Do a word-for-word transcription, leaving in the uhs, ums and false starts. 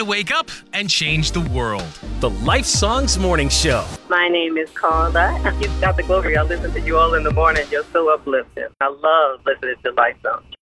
to wake up and change the world. The Life Songs Morning Show. My name is Carla. You've got the glory. I listen to you all in the morning. You're so uplifting. I love listening to Life Songs.